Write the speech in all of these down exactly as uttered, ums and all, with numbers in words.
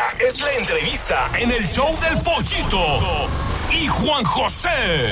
es la entrevista en el show del Pollito y Juan José.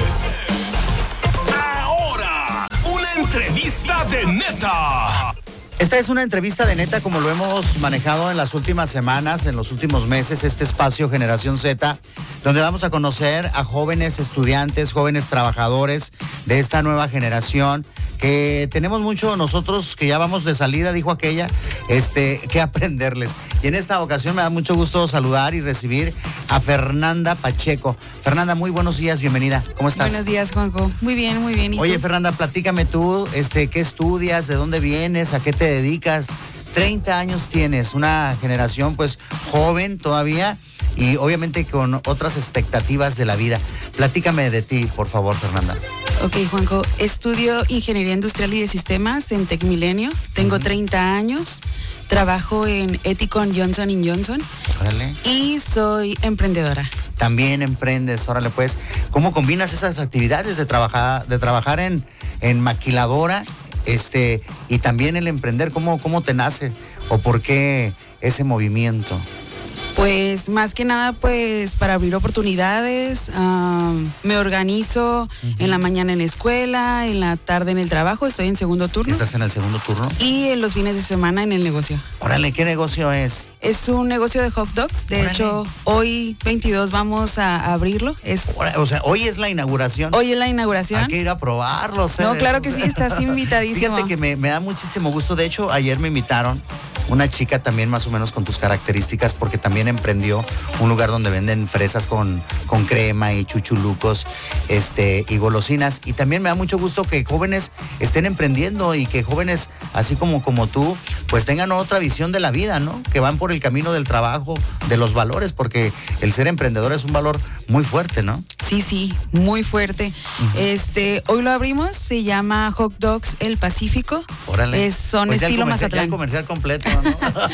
Ahora, una entrevista de neta. Esta es una entrevista de neta como lo hemos manejado en las últimas semanas, en los últimos meses, este espacio Generación Z, donde vamos a conocer a jóvenes estudiantes, jóvenes trabajadores de esta nueva generación, que tenemos mucho nosotros que ya vamos de salida, dijo aquella, este, que aprenderles. Y en esta ocasión me da mucho gusto saludar y recibir a Fernanda Pacheco. Fernanda, muy buenos días, bienvenida. ¿Cómo estás? Buenos días, Juanjo. Muy bien, muy bien. ¿Y Oye, tú? Fernanda, platícame tú, este, ¿qué estudias? ¿De dónde vienes? ¿A qué te dedicas? treinta años tienes, una generación pues joven todavía y obviamente con otras expectativas de la vida. Platícame de ti, por favor, Fernanda. Ok, Juanjo. Estudio Ingeniería Industrial y de Sistemas en Tecmilenio. Tengo uh-huh. treinta años. Trabajo en Ethicon Johnson and Johnson. Órale. Y soy emprendedora. También emprendes, órale pues. ¿Cómo combinas esas actividades de trabajar, de trabajar en, en maquiladora este, y también el emprender? ¿Cómo, cómo te nace o por qué ese movimiento? Pues más que nada pues para abrir oportunidades, um, me organizo uh-huh. en la mañana en la escuela, en la tarde en el trabajo, estoy en segundo turno. ¿Estás en el segundo turno? Y en los fines de semana en el negocio. Órale, ¿qué negocio es? Es un negocio de hot dogs, de Órale. hecho hoy veintidós vamos a abrirlo. Es... O sea, hoy es la inauguración. Hoy es la inauguración. Hay que ir a probarlo. ¿sabes? No, claro que sí, estás invitadísimo. Fíjate que me, me da muchísimo gusto, de hecho ayer me invitaron una chica también más o menos con tus características, porque también emprendió un lugar donde venden fresas con, con crema y chuchulucos este, y golosinas. Y también me da mucho gusto que jóvenes estén emprendiendo y que jóvenes así como, como tú, pues tengan otra visión de la vida, ¿no? Que van por el camino del trabajo, de los valores, porque el ser emprendedor es un valor muy fuerte, ¿no? Sí, sí, muy fuerte. Uh-huh. Este, hoy lo abrimos, se llama Hot Dogs El Pacífico. Órale. Es, son pues estilo ya Mazatlán. Ya el comercial completo, ¿no?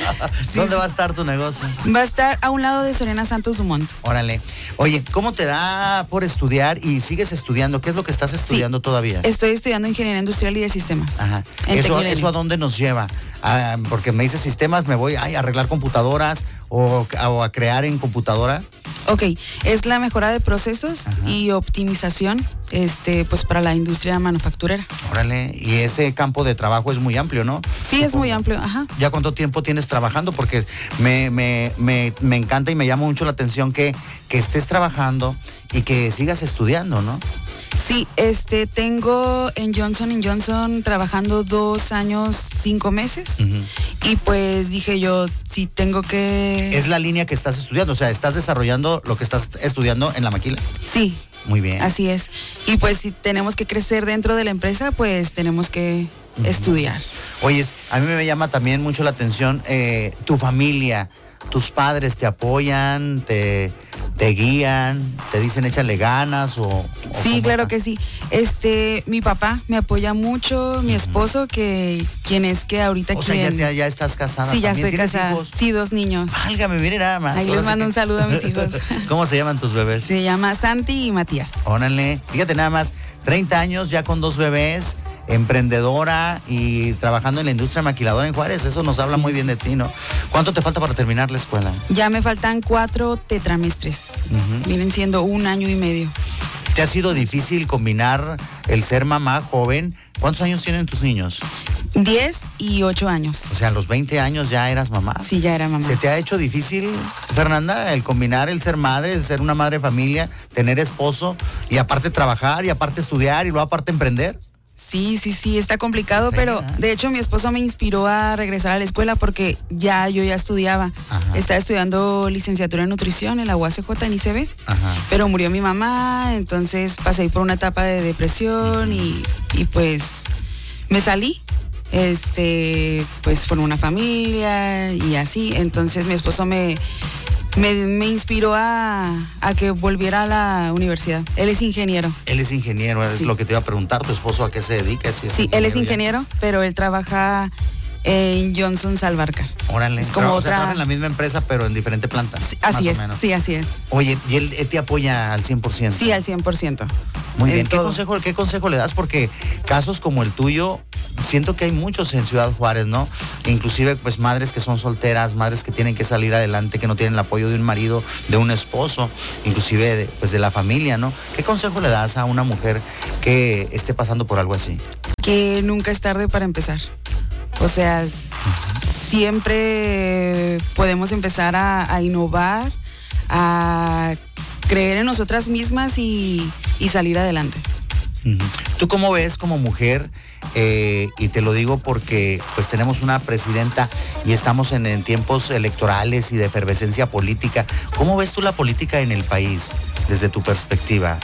sí, ¿Dónde sí. va a estar tu negocio? Va a estar a un lado de Soriana Santos Dumont. Órale. Oye, ¿cómo te da por estudiar y sigues estudiando? ¿Qué es lo que estás estudiando sí, todavía? Estoy estudiando Ingeniería Industrial y de Sistemas. Ajá. ¿Eso, ¿Eso a dónde nos lleva? Ah, porque me dices sistemas, me voy ay, a arreglar computadoras o, o a crear en computadora. Ok, es la mejora de procesos Ajá. y optimización este, pues para la industria manufacturera. Órale, y ese campo de trabajo es muy amplio, ¿no? Sí, Supongo. es muy amplio, ajá. ¿Ya cuánto tiempo tienes trabajando? Porque me, me, me, me encanta y me llama mucho la atención que, que estés trabajando y que sigas estudiando, ¿no? Sí, este, tengo en Johnson and Johnson trabajando dos años, cinco meses. Uh-huh. Y pues dije yo, si tengo que... Es la línea que estás estudiando, o sea, ¿estás desarrollando lo que estás estudiando en la maquila? Sí. Muy bien. Así es. Y pues si tenemos que crecer dentro de la empresa, pues tenemos que uh-huh. estudiar. Oye, a mí me llama también mucho la atención eh, tu familia. ¿Tus padres te apoyan, te, te guían, te dicen échale ganas o...? o sí, claro está? que sí. Este, mi papá me apoya mucho, mi esposo, que quien es que ahorita o quien... O sea, ya, ya estás casada. Sí, ya estoy ¿Tienes casada. hijos? Sí, dos niños. Válgame, mire nada más. Ahí les mando un saludo a mis hijos. ¿Cómo se llaman tus bebés? Se llama Santi y Matías. Órale, fíjate nada más, treinta años ya con dos bebés, emprendedora y trabajando en la industria maquiladora en Juárez. Eso nos habla sí, muy bien de ti, ¿no? ¿Cuánto te falta para terminar la escuela? Ya me faltan cuatro tetramestres. Uh-huh. Vienen siendo un año y medio. ¿Te ha sido difícil combinar el ser mamá joven? ¿Cuántos años tienen tus niños? diez y ocho años. O sea, a los veinte años ya eras mamá. Sí, ya era mamá. ¿Se te ha hecho difícil, Fernanda, el combinar el ser madre, el ser una madre de familia, tener esposo y aparte trabajar y aparte estudiar y luego aparte emprender? Sí, sí, sí, está complicado, sí, pero ¿eh? De hecho mi esposo me inspiró a regresar a la escuela porque ya yo ya estudiaba. Ajá. Estaba estudiando licenciatura en nutrición en la U A C J en I C B, Ajá. pero murió mi mamá, entonces pasé por una etapa de depresión uh-huh. y, y pues me salí. Este, pues formé una familia y así, entonces mi esposo me... Me, me inspiró a, a que volviera a la universidad. Él es ingeniero. Él es ingeniero, es sí. lo que te iba a preguntar. ¿Tu esposo a qué se dedica? Si es sí, él es ingeniero, ya. pero él trabaja en Johnson Salvarcar. Órale, es como Tra- otra... o sea, trabaja en la misma empresa, pero en diferente planta. Sí, así más es, o menos. sí, así es. Oye, ¿y él, él te apoya al cien por ciento? Sí, al cien por ciento. Muy bien, ¿Qué consejo, ¿qué consejo le das? Porque casos como el tuyo, siento que hay muchos en Ciudad Juárez, ¿no? Inclusive, pues, madres que son solteras, madres que tienen que salir adelante, que no tienen el apoyo de un marido, de un esposo, inclusive, de, pues, de la familia, ¿no? ¿Qué consejo le das a una mujer que esté pasando por algo así? Que nunca es tarde para empezar. O sea, uh-huh. siempre podemos empezar a, a innovar, a creer en nosotras mismas y, y salir adelante. Uh-huh. ¿Tú cómo ves como mujer? Eh, y te lo digo porque pues tenemos una presidenta y estamos en, en tiempos electorales y de efervescencia política. ¿Cómo ves tú la política en el país desde tu perspectiva?